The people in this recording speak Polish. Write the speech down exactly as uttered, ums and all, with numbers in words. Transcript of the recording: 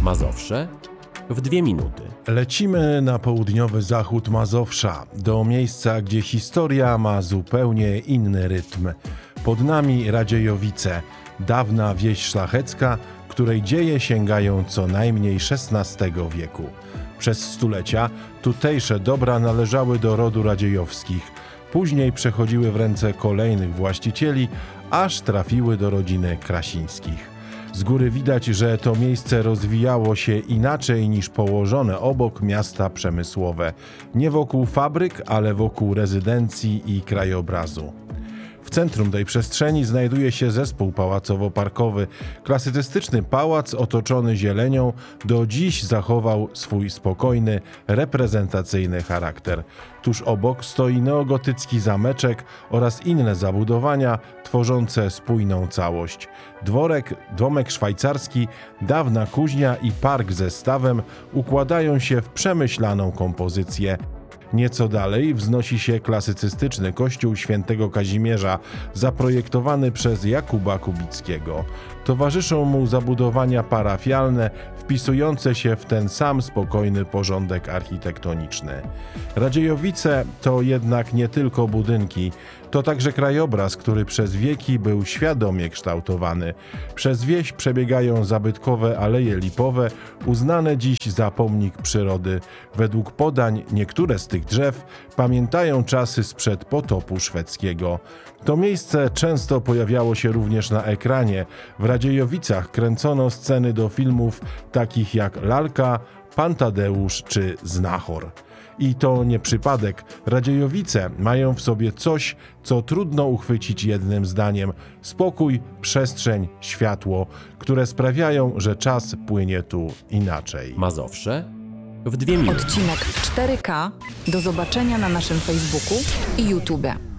Mazowsze w dwie minuty. Lecimy na południowy zachód Mazowsza, do miejsca, gdzie historia ma zupełnie inny rytm. Pod nami Radziejowice, dawna wieś szlachecka, której dzieje sięgają co najmniej szesnastego wieku. Przez stulecia tutejsze dobra należały do rodu Radziejowskich. Później przechodziły w ręce kolejnych właścicieli, aż trafiły do rodziny Krasińskich. Z góry widać, że to miejsce rozwijało się inaczej niż położone obok miasta przemysłowe. Nie wokół fabryk, ale wokół rezydencji i krajobrazu. W centrum tej przestrzeni znajduje się zespół pałacowo-parkowy. Klasycystyczny pałac otoczony zielenią do dziś zachował swój spokojny, reprezentacyjny charakter. Tuż obok stoi neogotycki zameczek oraz inne zabudowania tworzące spójną całość. Dworek, domek szwajcarski, dawna kuźnia i park ze stawem układają się w przemyślaną kompozycję. Nieco dalej wznosi się klasycystyczny kościół świętego Kazimierza, zaprojektowany przez Jakuba Kubickiego. Towarzyszą mu zabudowania parafialne, wpisujące się w ten sam spokojny porządek architektoniczny. Radziejowice to jednak nie tylko budynki, to także krajobraz, który przez wieki był świadomie kształtowany. Przez wieś przebiegają zabytkowe aleje lipowe, uznane dziś za pomnik przyrody. Według podań niektóre z tych drzew pamiętają czasy sprzed potopu szwedzkiego. To miejsce często pojawiało się również na ekranie. W Radziejowicach kręcono sceny do filmów takich jak Lalka, Pan Tadeusz czy Znachor. I to nie przypadek. Radziejowice mają w sobie coś, co trudno uchwycić jednym zdaniem. Spokój, przestrzeń, światło, które sprawiają, że czas płynie tu inaczej. Mazowsze w dwie minuty. Odcinek w cztery K do zobaczenia na naszym Facebooku i YouTube.